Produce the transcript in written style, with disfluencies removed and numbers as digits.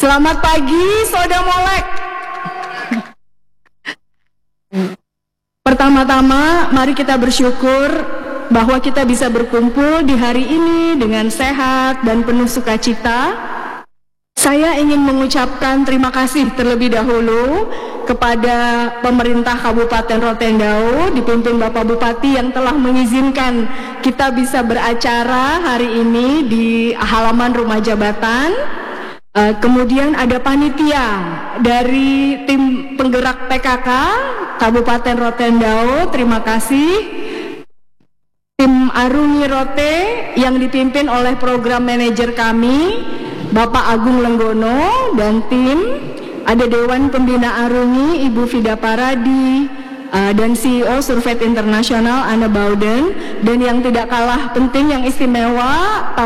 Selamat pagi, Soda Molek. Pertama-tama, mari kita bersyukur bahwa kita bisa berkumpul di hari ini dengan sehat dan penuh sukacita. Saya ingin mengucapkan terima kasih terlebih dahulu kepada pemerintah Kabupaten Rotendao dipimpin Bapak Bupati yang telah mengizinkan kita bisa beracara hari ini di halaman rumah jabatan. Kemudian ada panitia dari tim penggerak PKK Kabupaten Rotendao, terima kasih. Tim Arungi Rote yang dipimpin oleh program manajer kami Bapak Agung Lenggono dan tim, ada Dewan Pembina Arungi Ibu Vida Paradi dan CEO Survey Internasional Anne Bauden, dan yang tidak kalah penting yang istimewa